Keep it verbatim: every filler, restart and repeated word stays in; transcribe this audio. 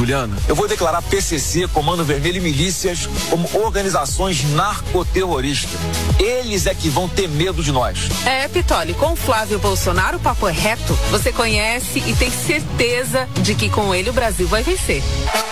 Juliana, eu vou declarar P C C, Comando Vermelho e milícias como organizações narcoterroristas. Eles é que vão ter medo de nós. É, Pitoli, com Flávio Bolsonaro o papo é reto. Você conhece e tem certeza de que com ele o Brasil vai vencer.